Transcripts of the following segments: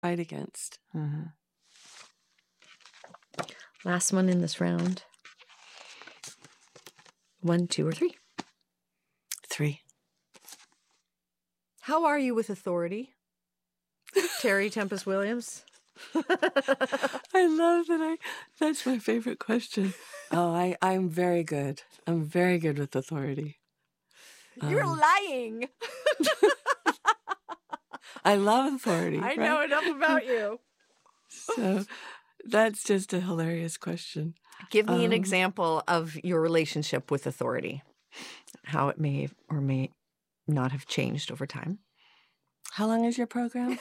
fight against. Mm-hmm. Last one in this round. 1, 2, or 3? 3. How are you with authority? Terry Tempest Williams. I love that. That's my favorite question. Oh, I'm very good. I'm very good with authority. You're lying. I love authority. I know enough about you. So that's just a hilarious question. Give me an example of your relationship with authority, how it may or may not have changed over time. How long is your program?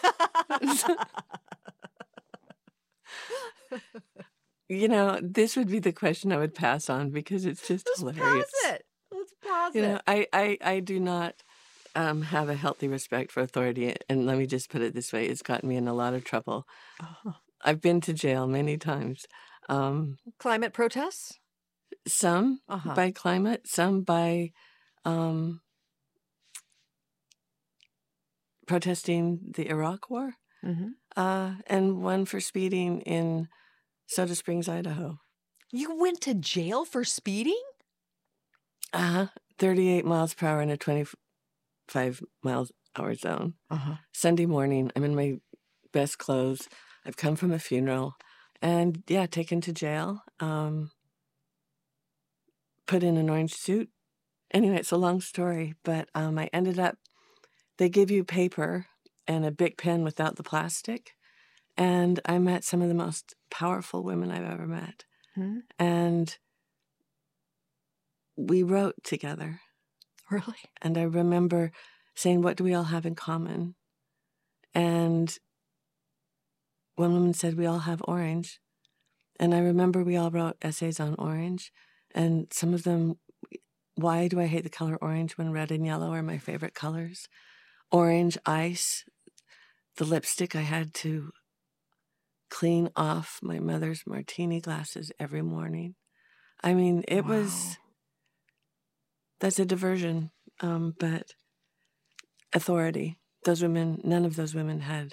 This would be the question I would pass on because it's just hilarious. Let's pause You it. know, I do not have a healthy respect for authority. And let me just put it this way. It's gotten me in a lot of trouble. I've been to jail many times. Climate protests? Some by climate, some by protesting the Iraq War, and one for speeding in Soda Springs, Idaho. You went to jail for speeding? 38 miles per hour in a 25 miles hour zone. Sunday morning, I'm in my best clothes. I've come from a funeral and taken to jail, put in an orange suit. Anyway, it's a long story, but I ended up, they give you paper and a Bic pen without the plastic. And I met some of the most powerful women I've ever met. And we wrote together. Really? And I remember saying, what do we all have in common? And one woman said, we all have orange. And I remember we all wrote essays on orange. And some of them, why do I hate the color orange when red and yellow are my favorite colors? Orange ice, the lipstick I had to clean off my mother's martini glasses every morning. I mean, it was, that's a diversion, but authority. Those women, none of those women had,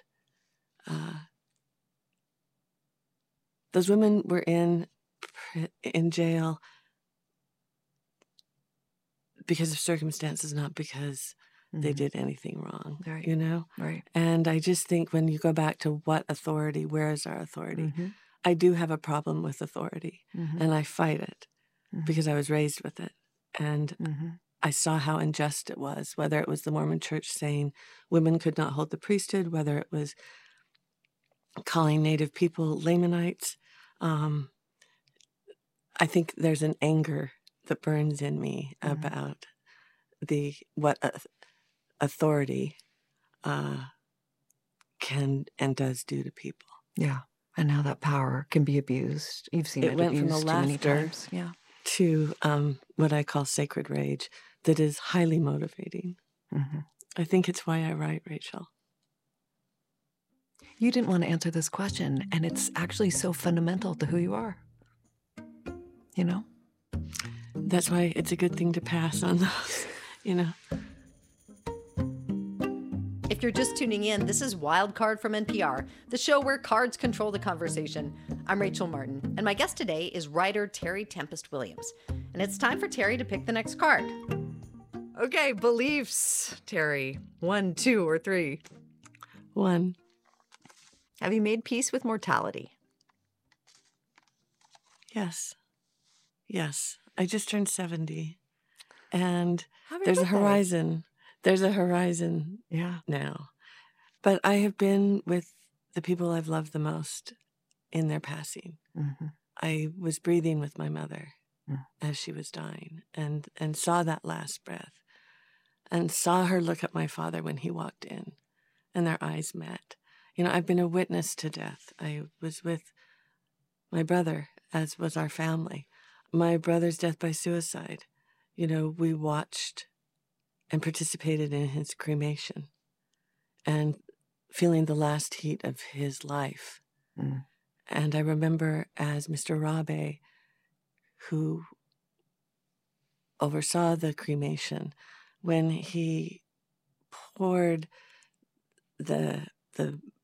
those women were in jail because of circumstances, not because they did anything wrong, Right. And I just think when you go back to what authority, where is our authority? I do have a problem with authority, and I fight it because I was raised with it. And I saw how unjust it was, whether it was the Mormon Church saying women could not hold the priesthood, whether it was calling Native people Lamanites. I think there's an anger that burns in me about what authority can and does do to people. Yeah, and how that power can be abused. You've seen it went abused from the too many laughter times. Yeah. to what I call sacred rage that is highly motivating. I think it's why I write, Rachel. You didn't want to answer this question, and it's actually so fundamental to who you are. You know? That's why it's a good thing to pass on those, If you're just tuning in, this is Wild Card from NPR, the show where cards control the conversation. I'm Rachel Martin, and my guest today is writer Terry Tempest Williams. And it's time for Terry to pick the next card. Okay, beliefs, Terry. 1, 2, or 3? 1. Have you made peace with mortality? Yes. I just turned 70. And Happy there's birthday. a horizon. There's a horizon now. But I have been with the people I've loved the most in their passing. I was breathing with my mother as she was dying and saw that last breath and saw her look at my father when he walked in and their eyes met. I've been a witness to death. I was with my brother, as was our family. My brother's death by suicide. We watched and participated in his cremation and feeling the last heat of his life. And I remember as Mr. Rabe, who oversaw the cremation, when he poured the